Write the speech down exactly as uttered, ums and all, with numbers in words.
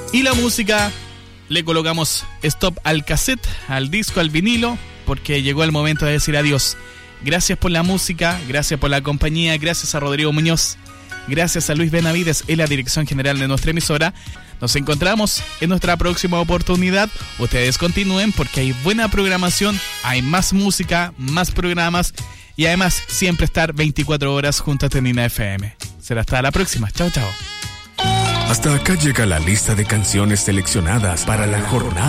Y la música, le colocamos stop al cassette, al disco, al vinilo, porque llegó el momento de decir adiós. Gracias por la música, gracias por la compañía, gracias a Rodrigo Muñoz, gracias a Luis Benavides en la dirección general de nuestra emisora. Nos encontramos en nuestra próxima oportunidad. Ustedes continúen porque hay buena programación, hay más música, más programas y además siempre estar veinticuatro horas junto a Tenina F M. Será hasta la próxima. Chao, chao. Hasta acá llega la lista de canciones seleccionadas para la jornada